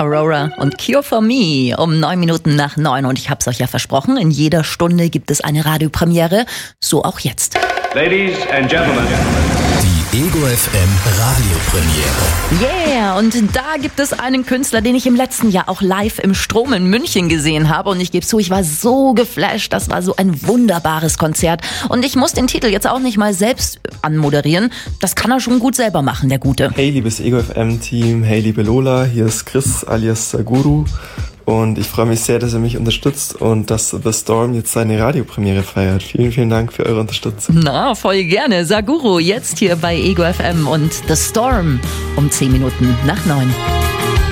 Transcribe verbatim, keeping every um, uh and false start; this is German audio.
Aurora und Cure for Me um neun Minuten nach neun. Und ich hab's euch ja versprochen, in jeder Stunde gibt es eine Radiopremiere, so auch jetzt. Ladies and Gentlemen. Die Ego F M Radiopremiere. Yeah, und da gibt es einen Künstler, den ich im letzten Jahr auch live im Strom in München gesehen habe. Und ich gebe zu, ich war so geflasht. Das war so ein wunderbares Konzert. Und ich muss den Titel jetzt auch nicht mal selbst anmoderieren. Das kann er schon gut selber machen, der Gute. Hey, liebes Ego F M-Team. Hey, liebe Lola. Hier ist Chris alias Saguru. Und ich freue mich sehr, dass ihr mich unterstützt und dass The Storm jetzt seine Radiopremiere feiert. Vielen, vielen Dank für eure Unterstützung. Na, voll gerne. Saguru jetzt hier bei Ego F M und The Storm um zehn Minuten nach neun.